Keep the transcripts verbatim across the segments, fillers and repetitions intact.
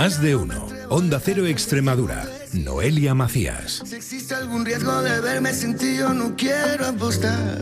Más de uno. Onda Cero Extremadura. Noelia Macías. Si existe algún riesgo de verme sin ti, yo no quiero apostar.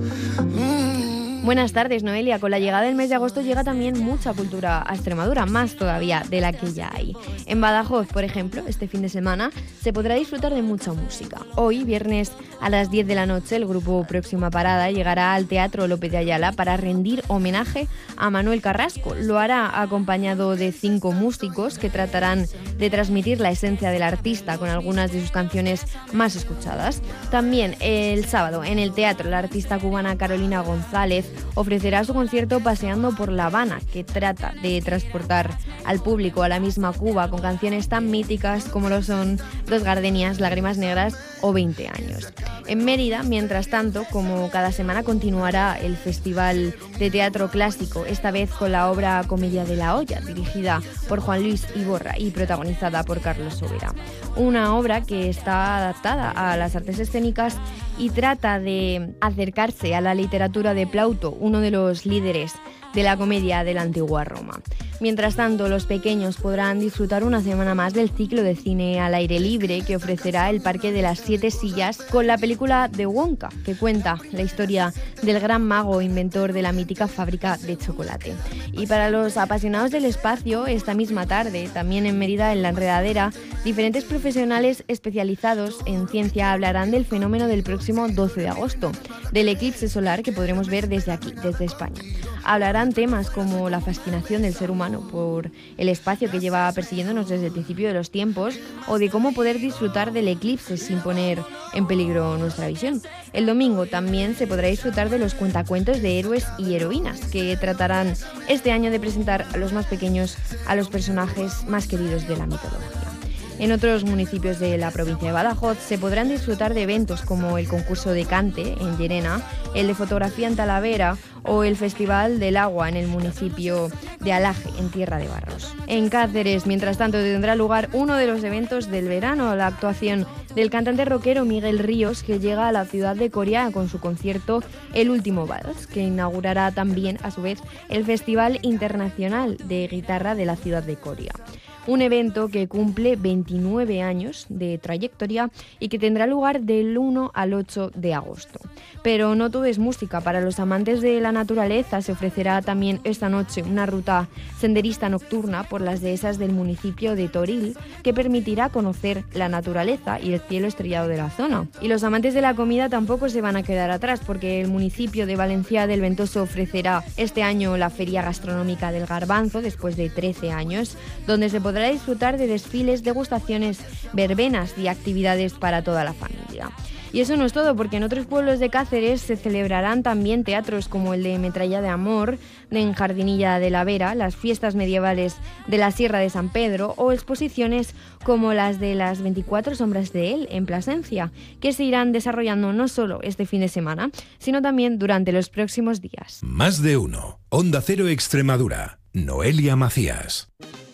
Mm. Buenas tardes, Noelia. Con la llegada del mes de agosto llega también mucha cultura a Extremadura, más todavía de la que ya hay. En Badajoz, por ejemplo, este fin de semana se podrá disfrutar de mucha música. Hoy, viernes a las diez de la noche, el grupo Próxima Parada llegará al Teatro López de Ayala para rendir homenaje a Manuel Carrasco. Lo hará acompañado de cinco músicos que tratarán de transmitir la esencia del artista con algunas de sus canciones más escuchadas. También el sábado, en el teatro, la artista cubana Carolina González ofrecerá su concierto Paseando por La Habana, que trata de transportar al público a la misma Cuba con canciones tan míticas como lo son Dos Gardenias, Lágrimas Negras o veinte años. En Mérida, mientras tanto, como cada semana, continuará el Festival de Teatro Clásico, esta vez con la obra Comedia de la Olla, dirigida por Juan Luis Iborra y protagonizada por Carlos Sobera. Una obra que está adaptada a las artes escénicas y trata de acercarse a la literatura de Plauto, uno de los líderes de la comedia de la antigua Roma. Mientras tanto, los pequeños podrán disfrutar una semana más del ciclo de cine al aire libre que ofrecerá el Parque de las Siete Sillas con la película de Wonka, que cuenta la historia del gran mago inventor de la mítica fábrica de chocolate. Y para los apasionados del espacio, esta misma tarde, también en Mérida, en La Enredadera, diferentes profesionales especializados en ciencia hablarán del fenómeno del próximo doce de agosto, del eclipse solar que podremos ver desde aquí, desde España. Hablarán temas como la fascinación del ser humano por el espacio que lleva persiguiéndonos desde el principio de los tiempos o de cómo poder disfrutar del eclipse sin poner en peligro nuestra visión. El domingo también se podrá disfrutar de los cuentacuentos de héroes y heroínas que tratarán este año de presentar a los más pequeños a los personajes más queridos de la mitología. En otros municipios de la provincia de Badajoz se podrán disfrutar de eventos como el concurso de cante en Llerena, el de fotografía en Talavera o el Festival del Agua en el municipio de Alaje, en Tierra de Barros. En Cáceres, mientras tanto, tendrá lugar uno de los eventos del verano, la actuación del cantante rockero Miguel Ríos, que llega a la ciudad de Coria con su concierto El Último Vals, que inaugurará también, a su vez, el Festival Internacional de Guitarra de la ciudad de Coria. Un evento que cumple veintinueve años de trayectoria y que tendrá lugar del uno al ocho de agosto. Pero no todo es música. Para los amantes de la naturaleza se ofrecerá también esta noche una ruta senderista nocturna por las dehesas del municipio de Toril que permitirá conocer la naturaleza y el cielo estrellado de la zona. Y los amantes de la comida tampoco se van a quedar atrás, porque el municipio de Valencia del Ventoso ofrecerá este año la Feria Gastronómica del Garbanzo después de trece años, donde se podrá Podrá disfrutar de desfiles, degustaciones, verbenas y actividades para toda la familia. Y eso no es todo, porque en otros pueblos de Cáceres se celebrarán también teatros como el de Metralla de Amor, de Enjardinilla de la Vera, las fiestas medievales de la Sierra de San Pedro o exposiciones como las de las veinticuatro sombras de él en Plasencia, que se irán desarrollando no solo este fin de semana, sino también durante los próximos días. Más de uno. Onda Cero Extremadura. Noelia Macías.